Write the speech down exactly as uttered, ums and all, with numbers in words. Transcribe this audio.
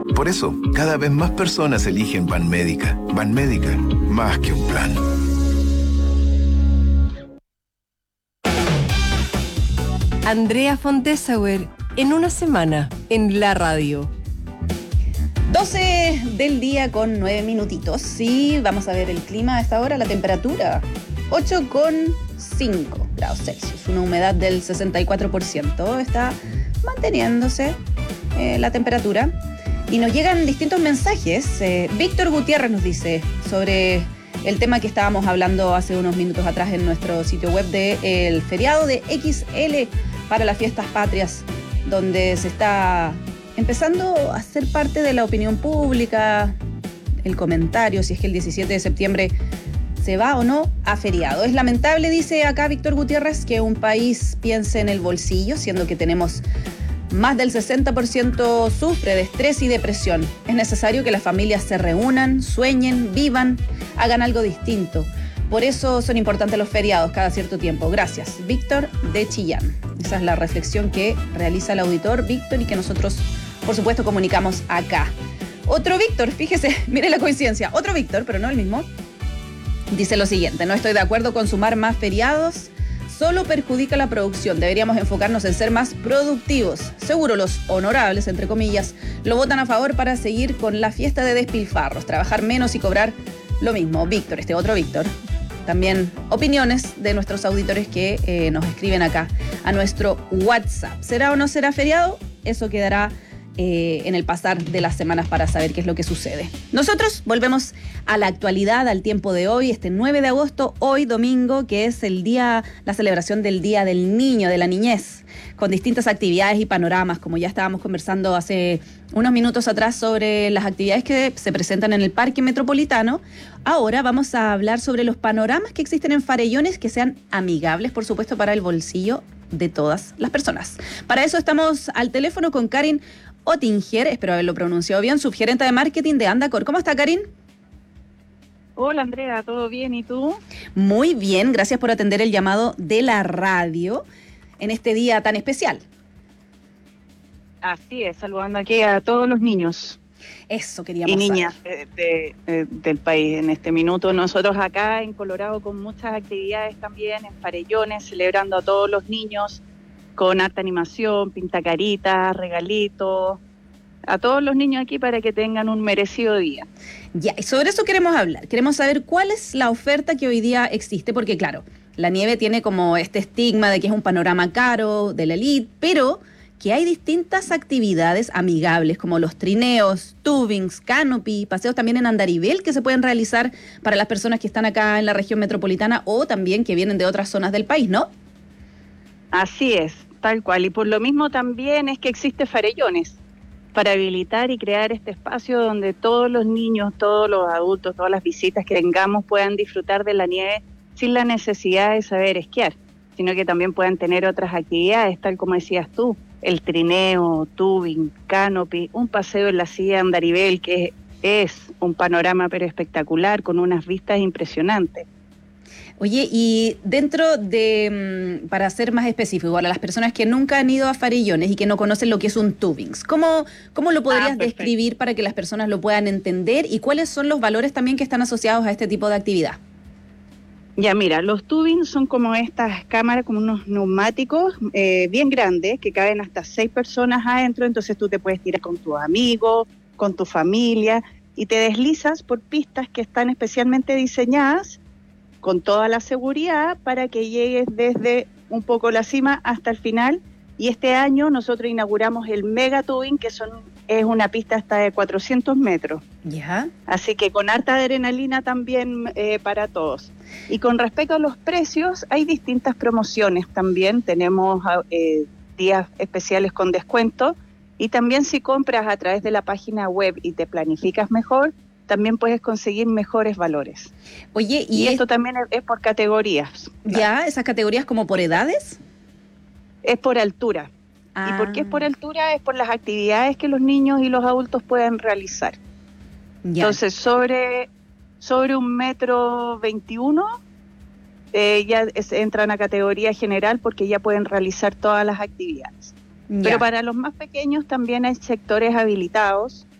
Por eso, cada vez más personas eligen Banmédica. Banmédica, más que un plan. Andrea Fontesauer, en una semana, en la radio. doce del día con nueve minutitos. Sí, vamos a ver el clima a esta hora, la temperatura. ocho coma cinco grados Celsius, una humedad del sesenta y cuatro por ciento. Está manteniéndose eh, la temperatura. Y nos llegan distintos mensajes. Eh, Víctor Gutiérrez nos dice sobre el tema que estábamos hablando hace unos minutos atrás en nuestro sitio web del feriado de X L para las fiestas patrias, donde se está empezando a ser parte de la opinión pública, el comentario, si es que el diecisiete de septiembre se va o no a feriado. Es lamentable, dice acá Víctor Gutiérrez, que un país piense en el bolsillo, siendo que tenemos más del sesenta por ciento sufre de estrés y depresión. Es necesario que las familias se reúnan, sueñen, vivan, hagan algo distinto. Por eso son importantes los feriados cada cierto tiempo. Gracias, Víctor de Chillán. Esa es la reflexión que realiza el auditor Víctor y que nosotros, por supuesto, comunicamos acá. Otro Víctor, fíjese, mire la coincidencia, otro Víctor, pero no el mismo, dice lo siguiente: no estoy de acuerdo con sumar más feriados, solo perjudica la producción, deberíamos enfocarnos en ser más productivos. Seguro los honorables, entre comillas, lo votan a favor para seguir con la fiesta de despilfarros, trabajar menos y cobrar lo mismo. Víctor, este otro Víctor. También opiniones de nuestros auditores que eh, nos escriben acá a nuestro WhatsApp. ¿Será o no será feriado? Eso quedará eh, en el pasar de las semanas para saber qué es lo que sucede. Nosotros volvemos a la actualidad, al tiempo de hoy, este nueve de agosto, hoy domingo, que es el día, la celebración del Día del Niño, de la Niñez, con distintas actividades y panoramas, como ya estábamos conversando hace unos minutos atrás sobre las actividades que se presentan en el Parque Metropolitano. Ahora vamos a hablar sobre los panoramas que existen en Farellones, que sean amigables, por supuesto, para el bolsillo de todas las personas. Para eso estamos al teléfono con Karin Ottinger, espero haberlo pronunciado bien, subgerente de marketing de Andacor. ¿Cómo está, Karin? Hola, Andrea, ¿todo bien? ¿Y tú? Muy bien, gracias por atender el llamado de la radio en este día tan especial. Así es, saludando aquí a todos los niños. Eso queríamos y niñas saber. de, de, de, del país en este minuto. Nosotros acá en Colorado con muchas actividades también, en Farellones, celebrando a todos los niños con harta animación, pintacaritas, regalitos, a todos los niños aquí para que tengan un merecido día. Ya, y sobre eso queremos hablar. Queremos saber cuál es la oferta que hoy día existe, porque claro, la nieve tiene como este estigma de que es un panorama caro, de la elite, pero que hay distintas actividades amigables como los trineos, tubings, canopy, paseos también en andarivel que se pueden realizar para las personas que están acá en la región metropolitana o también que vienen de otras zonas del país, ¿no? Así es, tal cual. Y por lo mismo también es que existe Farellones, para habilitar y crear este espacio donde todos los niños, todos los adultos, todas las visitas que tengamos puedan disfrutar de la nieve sin la necesidad de saber esquiar, sino que también puedan tener otras actividades, tal como decías tú, el trineo, tubing, canopy, un paseo en la silla de andarivel, que es un panorama pero espectacular, con unas vistas impresionantes. Oye, y dentro de, para ser más específico, para las personas que nunca han ido a Farellones y que no conocen lo que es un tubings, ¿cómo, cómo lo podrías ah, describir para que las personas lo puedan entender y cuáles son los valores también que están asociados a este tipo de actividad? Ya mira, los tubings son como estas cámaras, como unos neumáticos eh, bien grandes que caben hasta seis personas adentro, entonces tú te puedes tirar con tus amigos, con tu familia y te deslizas por pistas que están especialmente diseñadas con toda la seguridad para que llegues desde un poco la cima hasta el final. Y este año nosotros inauguramos el Mega Tubing, que son es una pista hasta de cuatrocientos metros. Ya. Así que con harta adrenalina también eh, para todos. Y con respecto a los precios, hay distintas promociones también. Tenemos eh, días especiales con descuento. Y también si compras a través de la página web y te planificas mejor, también puedes conseguir mejores valores. Oye, y, y es... esto también es, es por categorías. ¿Ya? ¿Esas categorías como por edades? Es por altura. Ah. ¿Y por qué es por altura? Es por las actividades que los niños y los adultos pueden realizar. Ya. Entonces, sobre, sobre un metro veintiuno, eh, ya es, entran a categoría general porque ya pueden realizar todas las actividades. Ya. Pero para los más pequeños también hay sectores habilitados